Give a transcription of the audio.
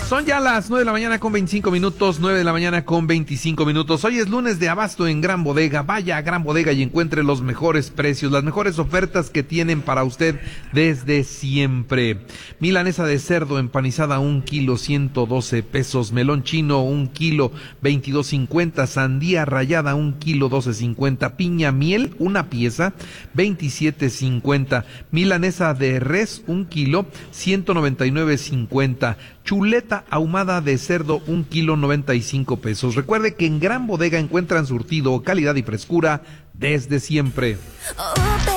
Son ya las 9 de la mañana con 25 minutos, 9 de la mañana con 25 minutos. Hoy es lunes de abasto en Gran Bodega. Vaya a Gran Bodega y encuentre los mejores precios, las mejores ofertas que tienen para usted desde siempre. Milanesa de cerdo empanizada, 1 kilo, 112 pesos. Melón chino, 1 kilo, 22.50. Sandía rallada, 1 kilo, 12.50. Piña miel, una pieza, 27.50. Milanesa de res, 1 kilo, 199.50. Chuleta ahumada de cerdo, 1 kilo, 95 pesos. Recuerde que en Gran Bodega encuentran surtido, calidad y frescura desde siempre.